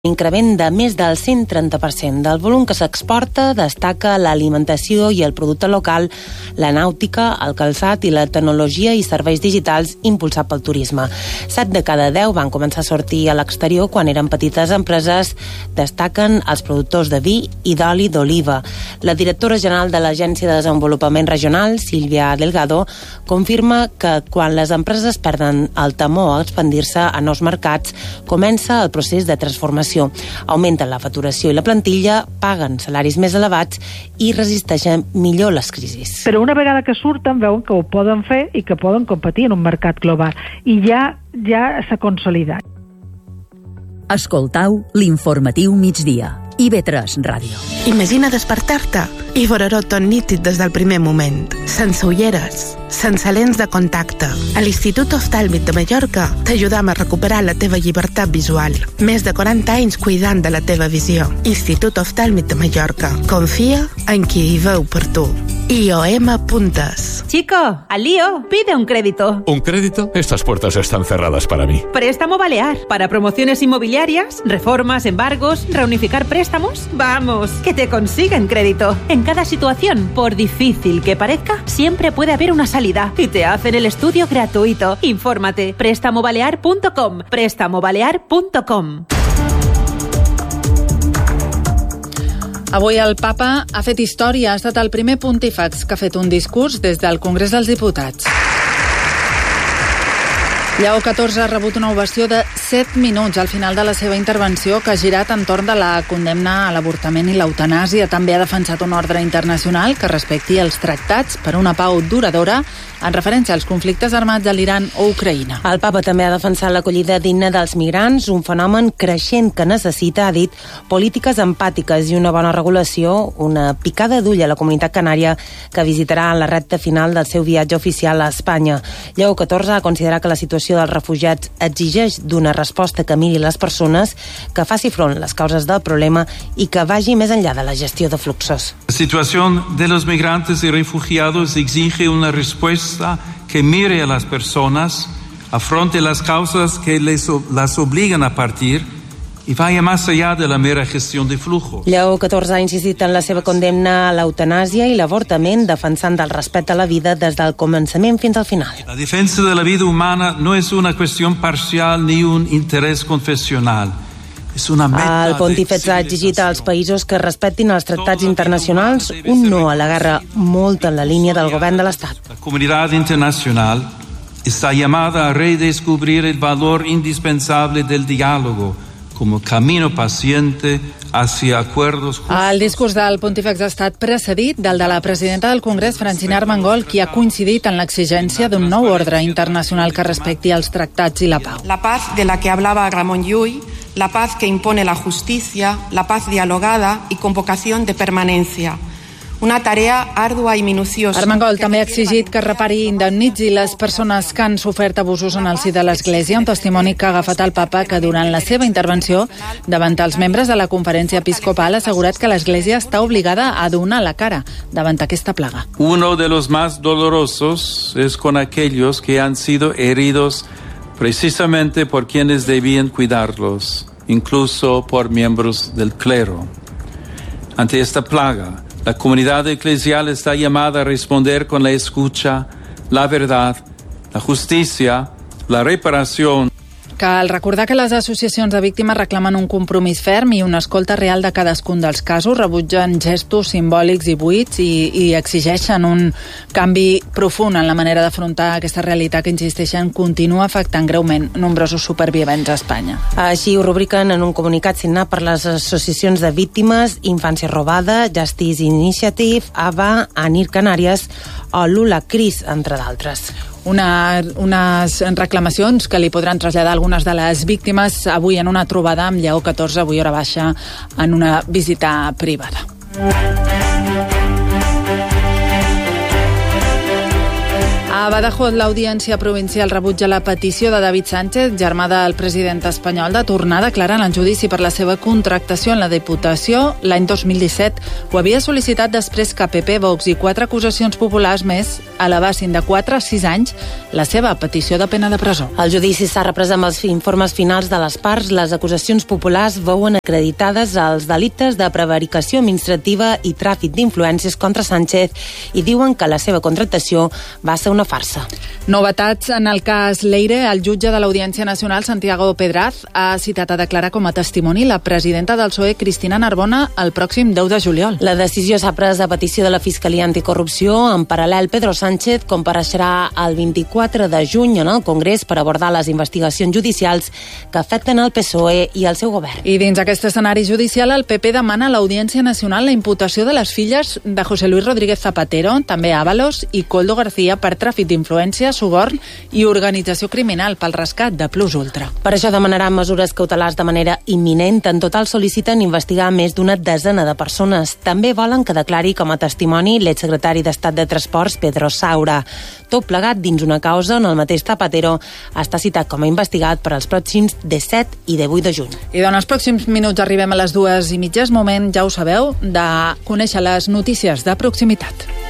increment de més del 130% del volum que s'exporta. Destaca l'alimentació i el producte local, la nàutica, el calçat i la tecnologia i serveis digitals impulsat pel turisme. 7 de cada 10 van començar a sortir a l'exterior quan eren petites empreses. Destaquen els productors de vi i d'oli d'oliva. La directora general de l'Agència de Desenvolupament Regional, Sílvia Delgado, confirma que quan les empreses perden el temor a expandir-se a nous mercats, comença el procés de transformació. Augmenten la facturació i la plantilla, paguen salaris més elevats i resisteixen millor les crisis. Però una vegada que surten veuen que ho poden fer i que poden competir en un mercat global i ja s'ha consolidat. Escoltau l'informatiu migdia. IB3 Ràdio. Imagina despertar-te i veure-ho tot nítid des del primer moment. Sense ulleres, sense lents de contacte. A l'Institut Oftàlmic de Mallorca t'ajudam a recuperar la teva llibertat visual. Més de 40 anys cuidant de la teva visió. Institut Oftàlmic de Mallorca. Confia en qui hi veu per tu. IOM Puntes. Chico, al lío, pide un crédito. ¿Un crédito? Estas puertas están cerradas para mí. Préstamo Balear. Para promociones inmobiliarias, reformas, embargos, reunificar préstamos. Vamos, que te consiguen crédito. En cada situación, por difícil que parezca, siempre puede haber una salida. Y te hacen el estudio gratuito. Infórmate. Prestamobalear.com. Prestamobalear.com. Avui el papa ha fet història, ha estat el primer pontífex que ha fet un discurs des del Congrés dels Diputats. Lleó XIV ha rebut una ovació de 7 minuts al final de la seva intervenció, que ha girat entorn de la condemna a l'avortament i l'eutanàsia. També ha defensat un ordre internacional que respecti els tractats per una pau duradora en referència als conflictes armats de l'Iran o Ucraïna. El papa també ha defensat l'acollida digna dels migrants, un fenomen creixent que necessita, ha dit, polítiques empàtiques i una bona regulació, una picada d'ull a la comunitat canària que visitarà en la recta final del seu viatge oficial a Espanya. Lleó XIV ha considerat que la situació dels refugiats exigeix d'una resposta que miri les persones, que faci front a les causes del problema i que vagi més enllà de la gestió de fluxos. La situación de los migrantes y refugiados exige una respuesta que mire a las personas, afronte las causas que las obligan a partir y vaya más allá de la mera gestión de flujo. Lleó XIV ha insistit en la seva condemna a l'eutanàsia i l'avortament, defensant el respecte a la vida des del començament fins al final. La defensa de la vida humana no es una cuestión parcial ni un interés confesional. El pontífex ha exigit als països que respectin els tractats internacionals, un no a la guerra molt en la línia del govern de l'Estat. La comunidad internacional está llamada a redescubrir el valor indispensable del diálogo como camino paciente hacia acuerdos justos. El discurs del pontífex ha estat precedit del de la presidenta del Congrés, Francina Armengol, qui ha coincidit en l'exigència d'un nou ordre internacional que respecti els tractats i la pau. La paz de la que hablaba Ramón Llull, la paz que impone la justicia, la paz dialogada y con vocación de permanencia. Una tarea ardua i minuciosa. Armengol també ha exigit que repari i indemnitzi les persones que han sofert abusos en el si de l'Església, un testimoni que ha agafat el papa, que durant la seva intervenció davant els membres de la conferència episcopal ha assegurat que l'Església està obligada a donar la cara davant aquesta plaga. Uno de los más dolorosos es con aquellos que han sido heridos precisamente por quienes debían cuidarlos, incluso por miembros del clero. Ante esta plaga, la comunidad eclesial está llamada a responder con la escucha, la verdad, la justicia, la reparación. Cal recordar que les associacions de víctimes reclamen un compromís ferm i una escolta real de cadascun dels casos, rebutgen gestos simbòlics i buits i exigeixen un canvi profund en la manera d'afrontar aquesta realitat que, insisteixen, continua afectant greument nombrosos supervivents a Espanya. Així ho rubriquen en un comunicat signat per les associacions de víctimes Infància Robada, Justice Initiative, AVA, ANIR Canàries o Lula Cris, entre d'altres. Unes reclamacions que li podran traslladar algunes de les víctimes avui en una trobada amb Lleó XIV, avui hora baixa, en una visita privada. A Badajoz, l'Audiència Provincial rebutja la petició de David Sánchez, germà del president espanyol, de tornar a declarar en el judici per la seva contractació en la Diputació l'any 2017. Ho havia sol·licitat després que PP, Vox i 4 acusacions populars més elevassin de 4 a 6 anys la seva petició de pena de presó. El judici s'ha reprès amb els informes finals de les parts. Les acusacions populars veuen acreditades els delictes de prevaricació administrativa i tràfic d'influències contra Sánchez i diuen que la seva contractació va ser una farsa. Novetats en el cas Leire. El jutge de l'Audiència Nacional, Santiago Pedraz, ha citat a declarar com a testimoni la presidenta del PSOE, Cristina Narbona, el pròxim 10 de juliol. La decisió s'ha pres a petició de la Fiscalia Anticorrupció. En paral·lel, Pedro Sánchez compareixerà el 24 de juny en el Congrés per abordar les investigacions judicials que afecten el PSOE i el seu govern. I dins aquest escenari judicial, el PP demana a l'Audiència Nacional la imputació de les filles de José Luis Rodríguez Zapatero, també Ábalos i Koldo García, per tràfic d'influència, suborn i organització criminal pel rescat de Plus Ultra. Per això demanaran mesures cautelars de manera imminent. En total sol·liciten investigar més d'una desena de persones. També volen que declari com a testimoni l'exsecretari d'Estat de Transports, Pedro Saura. Tot plegat dins una causa on el mateix Zapatero està citat com a investigat per als pròxims 17 i 18 de juny. I en els pròxims minuts arribem a les 2:30. Moment, ja ho sabeu, de conèixer les notícies de proximitat.